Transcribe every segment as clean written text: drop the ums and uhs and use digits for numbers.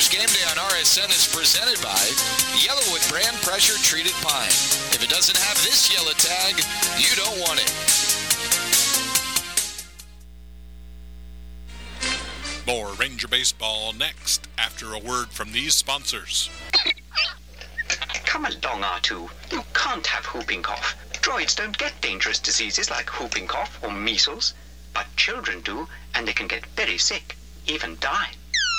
Game Day on RSN is presented by Yellowwood brand pressure treated pine. If it doesn't have this yellow tag, you don't want it. More Ranger Baseball next after a word from these sponsors. Come along, R2. You can't have whooping cough. Droids don't get dangerous diseases like whooping cough or measles, but children do, and they can get very sick, even die.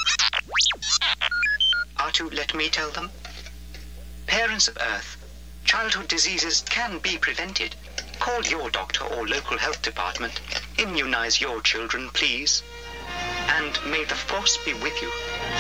R2, let me tell them. Parents of Earth, childhood diseases can be prevented. Call your doctor or local health department. Immunize your children, please. And may the Force be with you.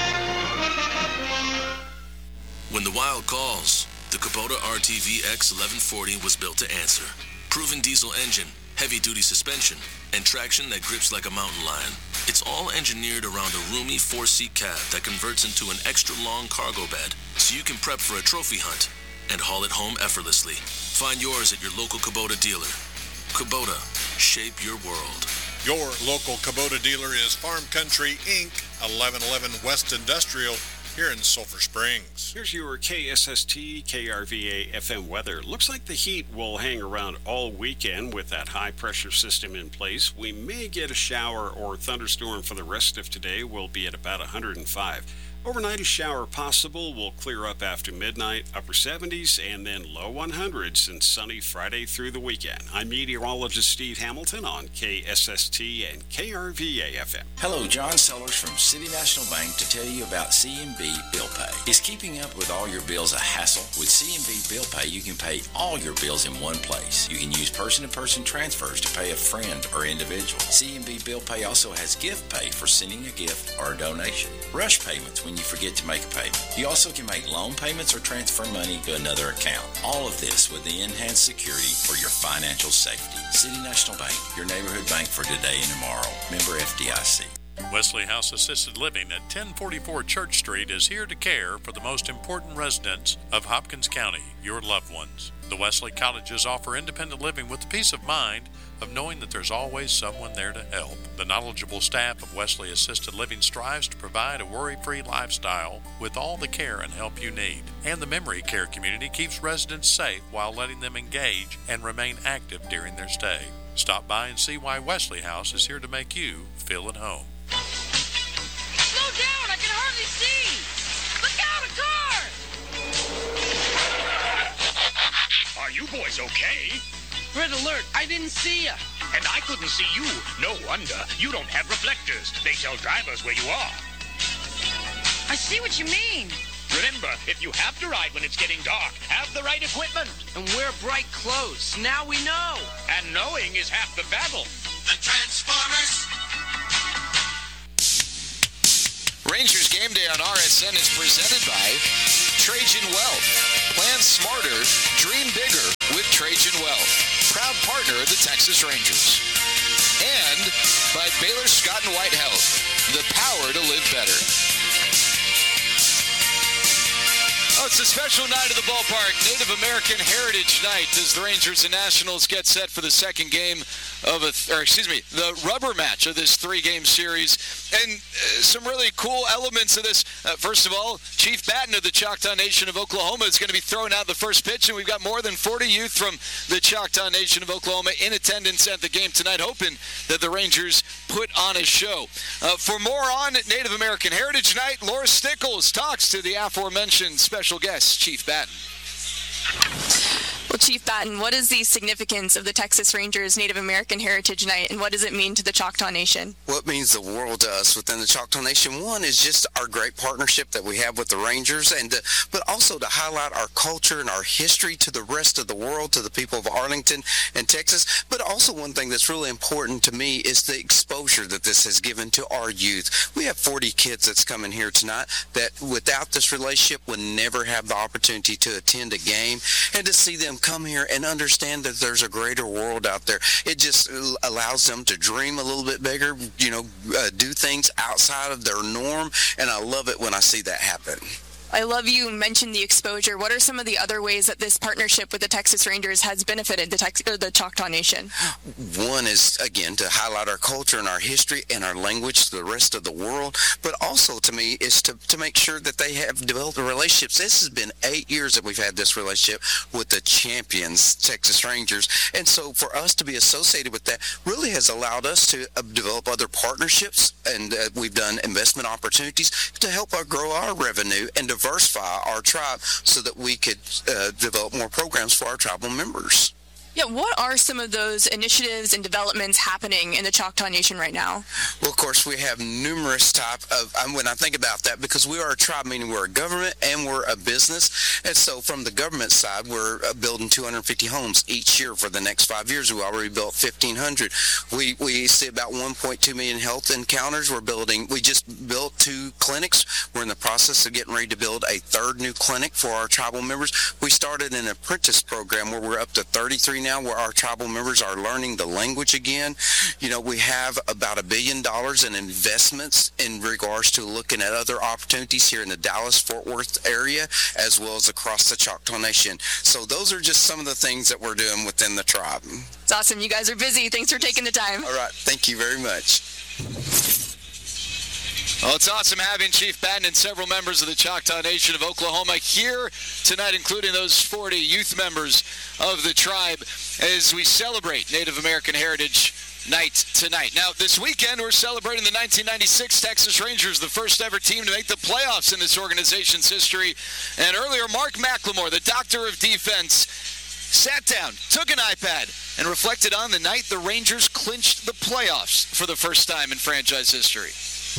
When the wild calls, the Kubota RTV X1140 was built to answer. Proven diesel engine, heavy-duty suspension, and traction that grips like a mountain lion. It's all engineered around a roomy 4-seat cab that converts into an extra-long cargo bed, so you can prep for a trophy hunt and haul it home effortlessly. Find yours at your local Kubota dealer. Kubota, shape your world. Your local Kubota dealer is Farm Country, Inc., 1111 West Industrial, here in Sulphur Springs. Here's your KSST KRVA FM weather. Looks like the heat will hang around all weekend with that high pressure system in place. We may get a shower or thunderstorm for the rest of today. We'll be at about 105. Overnight, a shower possible. Will clear up after midnight, upper 70s, and then low 100s, and sunny Friday through the weekend. I'm meteorologist Steve Hamilton on KSST and KRVA FM. Hello, John Sellers from City National Bank to tell you about CMB Bill Pay. Is keeping up with all your bills a hassle? With CMB Bill Pay, you can pay all your bills in one place. You can use person-to-person transfers to pay a friend or individual. CMB Bill Pay also has gift pay for sending a gift or a donation. Rush payments when you forget to make a payment. You also can make loan payments or transfer money to another account. All of this with the enhanced security for your financial safety. City National Bank, your neighborhood bank for today and tomorrow. Member FDIC. Wesley House Assisted Living at 1044 Church Street is here to care for the most important residents of Hopkins County, your loved ones. The Wesley Cottages offer independent living with the peace of mind of knowing that there's always someone there to help. The knowledgeable staff of Wesley Assisted Living strives to provide a worry-free lifestyle with all the care and help you need. And the memory care community keeps residents safe while letting them engage and remain active during their stay. Stop by and see why Wesley House is here to make you feel at home. Slow down, I can hardly see! Look out, a car! Are you boys okay? Red alert, I didn't see ya. And I couldn't see you. No wonder. You don't have reflectors. They tell drivers where you are. I see what you mean. Remember, if you have to ride when it's getting dark, have the right equipment. And wear bright clothes. Now we know. And knowing is half the battle. The Transformers. Rangers Game Day on RSN is presented by Trajan Wealth. Plan smarter, dream bigger with Trajan Wealth. Proud partner of the Texas Rangers. And by Baylor Scott & White Health. The power to live better. Oh, it's a special night at the ballpark. Native American Heritage Night as the Rangers and Nationals get set for the second game of the rubber match of this three-game series. And some really cool elements of this. First of all, Chief Batten of the Choctaw Nation of Oklahoma is going to be throwing out the first pitch, and we've got more than 40 youth from the Choctaw Nation of Oklahoma in attendance at the game tonight, hoping that the Rangers put on a show. For more on Native American Heritage Night, Laura Stickles talks to the aforementioned special guest, Chief Batten. Well, Chief Batten, what is the significance of the Texas Rangers Native American Heritage Night, and what does it mean to the Choctaw Nation? Well, it means the world to us within the Choctaw Nation. One is just our great partnership that we have with the Rangers, but also to highlight our culture and our history to the rest of the world, to the people of Arlington and Texas. But also one thing that's really important to me is the exposure that this has given to our youth. We have 40 kids that's coming here tonight that without this relationship would never have the opportunity to attend a game, and to see them come here and understand that there's a greater world out there. It just allows them to dream a little bit bigger, do things outside of their norm, and I love it when I see that happen. I love you mentioned the exposure. What are some of the other ways that this partnership with the Texas Rangers has benefited the Choctaw Nation? One is, again, to highlight our culture and our history and our language to the rest of the world, but also to me is to make sure that they have developed relationships. This has been 8 years that we've had this relationship with the champions, Texas Rangers, and so for us to be associated with that really has allowed us to develop other partnerships, and we've done investment opportunities to help grow our revenue and diversify our tribe so that we could develop more programs for our tribal members. Yeah, what are some of those initiatives and developments happening in the Choctaw Nation right now? Well, of course, we have numerous type of, when I think about that, because we are a tribe, meaning we're a government and we're a business. And so from the government side, we're building 250 homes each year for the next 5 years. We already built 1,500. We see about 1.2 million health encounters. We just built 2 clinics. We're in the process of getting ready to build a 3rd new clinic for our tribal members. We started an apprentice program where we're up to 33 now, where our tribal members are learning the language again. We have about $1 billion in investments in regards to looking at other opportunities here in the Dallas-Fort Worth area, as well as across the Choctaw Nation. So those are just some of the things that we're doing within the tribe. It's awesome. You guys are busy. Thanks for taking the time. All right. Thank you very much. Well, it's awesome having Chief Batten and several members of the Choctaw Nation of Oklahoma here tonight, including those 40 youth members of the tribe, as we celebrate Native American Heritage Night tonight. Now, this weekend, we're celebrating the 1996 Texas Rangers, the first ever team to make the playoffs in this organization's history. And earlier, Mark McLemore, the doctor of defense, sat down, took an iPad, and reflected on the night the Rangers clinched the playoffs for the first time in franchise history.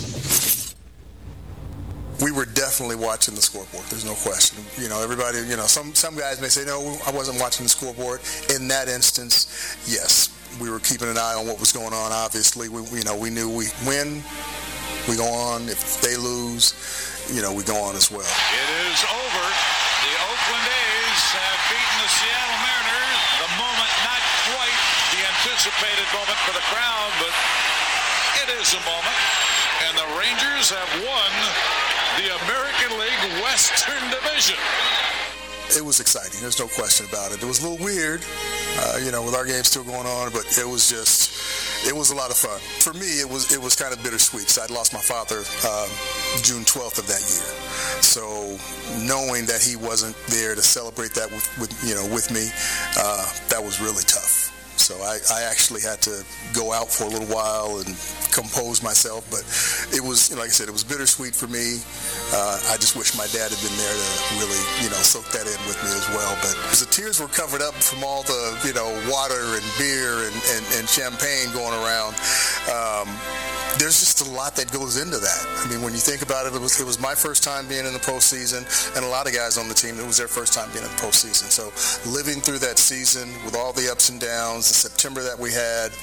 We were definitely watching the scoreboard. There's no question. Everybody, some guys may say, no, I wasn't watching the scoreboard. In that instance, yes, we were keeping an eye on what was going on. Obviously, we knew we win, we go on. If they lose, we go on as well. It is over. The Oakland A's have beaten the Seattle Mariners. The moment, not quite the anticipated moment for the crowd, but it is a moment. And the Rangers have won the American League Western Division. It was exciting. There's no question about it. It was a little weird, with our game still going on, but it was a lot of fun. For me, it was kind of bittersweet. So I'd lost my father June 12th of that year. So knowing that he wasn't there to celebrate that with me, that was really tough. So I actually had to go out for a little while and compose myself. But it was, like I said, it was bittersweet for me. I just wish my dad had been there to really, soak that in with me as well. But the tears were covered up from all the, water and beer and champagne going around. There's just a lot that goes into that. I mean, when you think about it, it was my first time being in the postseason, and a lot of guys on the team, it was their first time being in the postseason. So living through that season with all the ups and downs, the September that we had,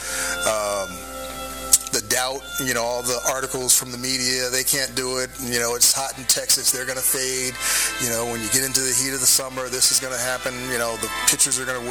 the doubt, all the articles from the media, they can't do it. It's hot in Texas, they're going to fade. When you get into the heat of the summer, this is going to happen. The pitchers are going to